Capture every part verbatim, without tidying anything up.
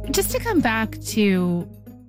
Just to come back to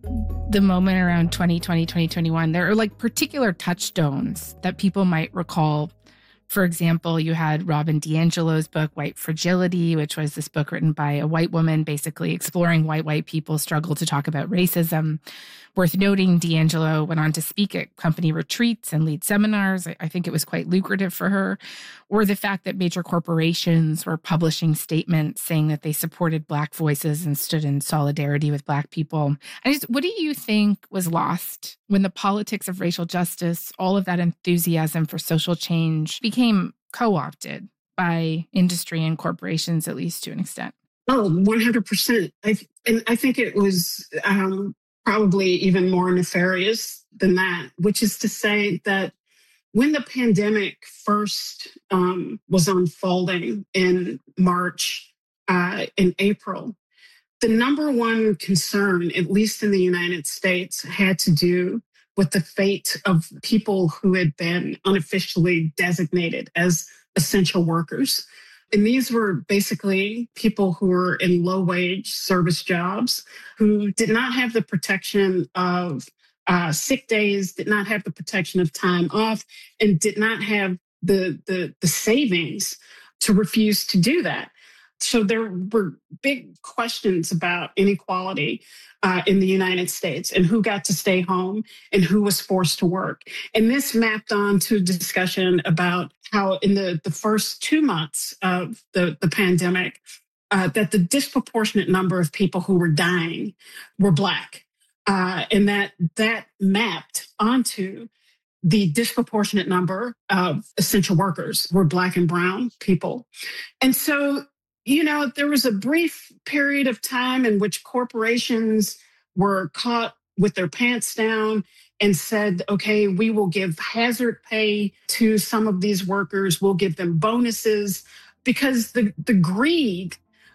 the moment around twenty twenty, twenty twenty-one, there are like particular touchstones that people might recall. For example, you had Robin DiAngelo's book, White Fragility, which was this book written by a white woman, basically exploring why white people struggle to talk about racism. Worth noting, DiAngelo went on to speak at company retreats and lead seminars. I think it was quite lucrative for her. Or the fact that major corporations were publishing statements saying that they supported Black voices and stood in solidarity with Black people. I just, what do you think was lost when the politics of racial justice, all of that enthusiasm for social change, became co-opted by industry and corporations, at least to an extent? Oh, one hundred percent. I, and I think it was um, probably even more nefarious than that, which is to say that when the pandemic first um, was unfolding in March, uh, in April, the number one concern, at least in the United States, had to do with the fate of people who had been unofficially designated as essential workers. And these were basically people who were in low-wage service jobs who did not have the protection of uh, sick days, did not have the protection of time off, and did not have the, the, the savings to refuse to do that. So there were big questions about inequality uh, in the United States and who got to stay home and who was forced to work. And this mapped on to a discussion about how in the, the first two months of the, the pandemic, uh, that the disproportionate number of people who were dying were Black. Uh, and that that mapped onto the disproportionate number of essential workers were Black and brown people. And so, you know, there was a brief period of time in which corporations were caught with their pants down and said, okay, we will give hazard pay to some of these workers. We'll give them bonuses because the, the greed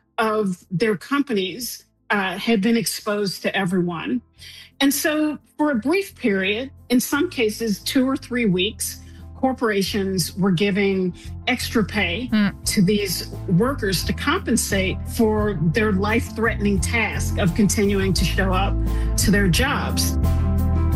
of their companies uh, had been exposed to everyone. And so for a brief period, in some cases, two or three weeks, corporations were giving extra pay mm. to these workers to compensate for their life-threatening task of continuing to show up to their jobs.